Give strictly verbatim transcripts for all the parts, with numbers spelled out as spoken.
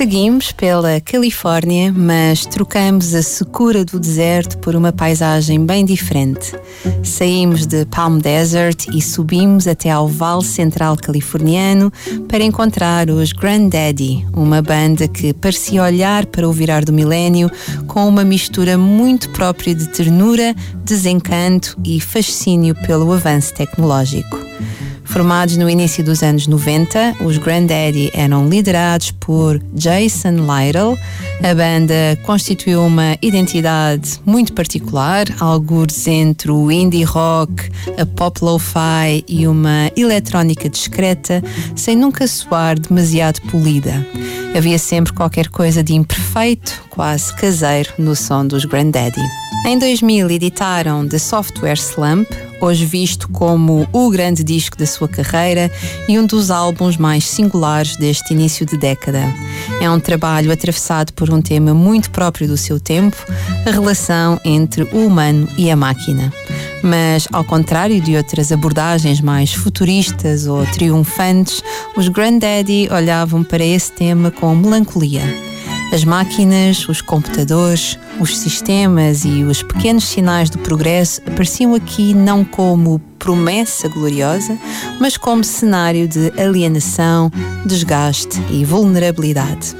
Seguimos pela Califórnia, mas trocamos a secura do deserto por uma paisagem bem diferente. Saímos de Palm Desert e subimos até ao Vale Central californiano para encontrar os Grandaddy, uma banda que parecia olhar para o virar do milénio com uma mistura muito própria de ternura, desencanto e fascínio pelo avanço tecnológico. Formados no início dos anos noventa, os Grandaddy eram liderados por Jason Lytle. A banda constituiu uma identidade muito particular, algures entre o indie rock, a pop lo-fi e uma eletrónica discreta, sem nunca soar demasiado polida. Havia sempre qualquer coisa de imperfeito, quase caseiro, no som dos Grandaddy. Em dois mil editaram The Software Slump, hoje visto como o grande disco da sua carreira e um dos álbuns mais singulares deste início de década. É um trabalho atravessado por um tema muito próprio do seu tempo, a relação entre o humano e a máquina. Mas, ao contrário de outras abordagens mais futuristas ou triunfantes, os Grandaddy olhavam para esse tema com melancolia. As máquinas, os computadores, os sistemas e os pequenos sinais do progresso apareciam aqui não como promessa gloriosa, mas como cenário de alienação, desgaste e vulnerabilidade.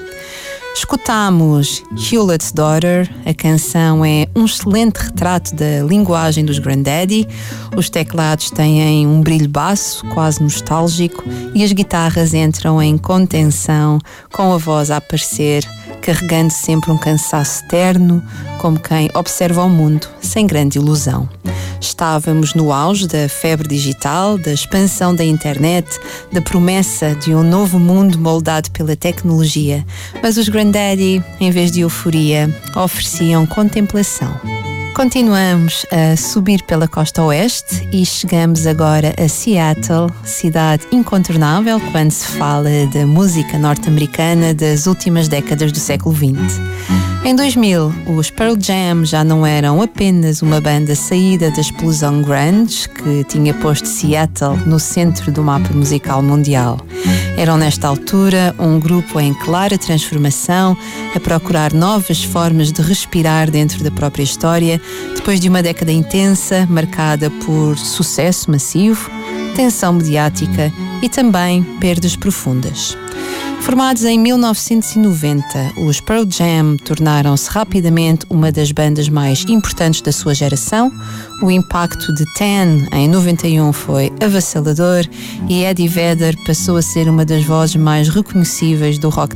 Escutámos Hewlett's Daughter. A canção é um excelente retrato da linguagem dos Grandaddy. Os teclados têm um brilho baço, quase nostálgico, e as guitarras entram em contenção, com a voz a aparecer, carregando sempre um cansaço terno, como quem observa o mundo sem grande ilusão. Estávamos no auge da febre digital, da expansão da internet, da promessa de um novo mundo moldado pela tecnologia, mas os Grandaddy, em vez de euforia, ofereciam contemplação. Continuamos a subir pela costa oeste e chegamos agora a Seattle, cidade incontornável quando se fala da música norte-americana das últimas décadas do século vinte. Em dois mil, os Pearl Jam já não eram apenas uma banda saída da explosão grunge que tinha posto Seattle no centro do mapa musical mundial. Eram nesta altura um grupo em clara transformação, a procurar novas formas de respirar dentro da própria história, depois de uma década intensa, marcada por sucesso massivo, tensão mediática e também perdas profundas. Formados em mil novecentos e noventa, os Pearl Jam tornaram-se rapidamente uma das bandas mais importantes da sua geração. O impacto de Ten em noventa e um foi avassalador e Eddie Vedder passou a ser uma das vozes mais reconhecíveis do rock